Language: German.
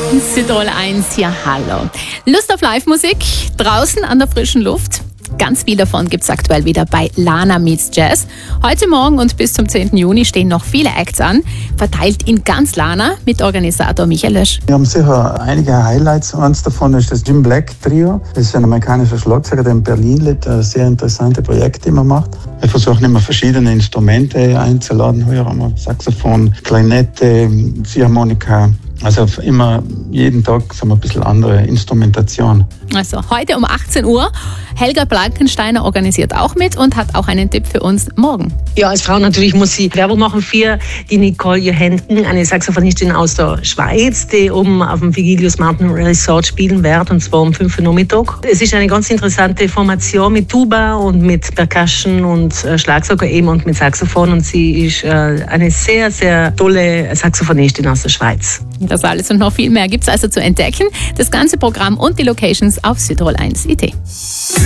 Südtirol 1, ja hallo. Lust auf Live-Musik, draußen an der frischen Luft? Ganz viel davon gibt es aktuell wieder bei Lana Meets Jazz. Heute Morgen und bis zum 10. Juni stehen noch viele Acts an, verteilt in ganz Lana mit Organisator Michael Lösch. Wir haben sicher einige Highlights. Eins davon ist das Jim Black Trio. Das ist ein amerikanischer Schlagzeuger, der in Berlin lebt, ein sehr interessantes Projekt immer macht. Wir versuchen immer verschiedene Instrumente einzuladen. Hier haben wir Saxophon, Klarinette, Ziehharmonika. Also immer jeden Tag sagen wir ein bisschen andere Instrumentation. Also heute um 18 Uhr. Helga Blankensteiner organisiert auch mit und hat auch einen Tipp für uns morgen. Ja, als Frau natürlich muss ich Werbung machen für die Nicole Johanten, eine Saxophonistin aus der Schweiz, die oben auf dem Vigilius Mountain Resort spielen wird, und zwar um 5 Uhr Nachmittag. Es ist eine ganz interessante Formation mit Tuba und mit Percussion und Schlagzeuger eben und mit Saxophon, und sie ist eine sehr, sehr tolle Saxophonistin aus der Schweiz. Das alles und noch viel mehr gibt es also zu entdecken. Das ganze Programm und die Locations auf südtirol1.it.